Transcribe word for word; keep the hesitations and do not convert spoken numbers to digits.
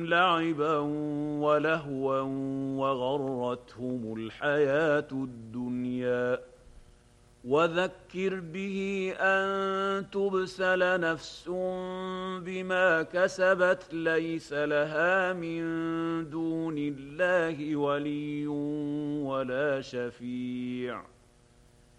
لعبا ولهوا وغرتهم الحياة الدنيا وذكر به أن تبسل نفس بما كسبت ليس لها من دون الله ولي ولا شفيع